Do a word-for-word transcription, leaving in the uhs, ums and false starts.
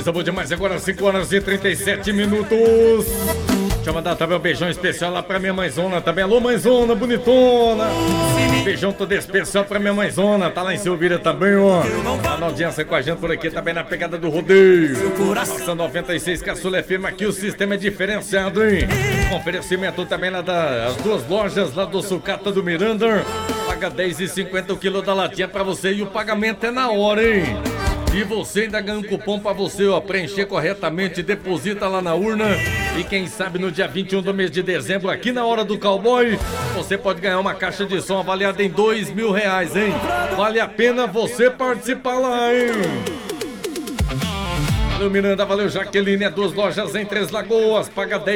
Coisa boa demais, agora cinco horas e trinta e sete minutos. Deixa eu mandar também um beijão especial lá pra minha mãezona também. Alô, mãezona, bonitona. Beijão todo especial pra minha mãezona. Tá lá em Silvira também, ó. Tá na audiência com a gente por aqui, também na pegada do rodeio. Nossa, noventa e seis Caçula F M, aqui o sistema é diferenciado, hein? Oferecimento também lá das duas lojas, lá do Sucata do Miranda. Paga dez e cinquenta o quilo da latinha pra você e o pagamento é na hora, hein? E você ainda ganha um cupom pra você, ó, preencher corretamente, deposita lá na urna. E quem sabe no dia vinte e um do mês de dezembro, aqui na Hora do Cowboy, você pode ganhar uma caixa de som avaliada em dois mil reais, hein? Vale a pena você participar lá, hein? Valeu, Miranda, valeu, Jaqueline, é duas lojas em Três Lagoas, paga dez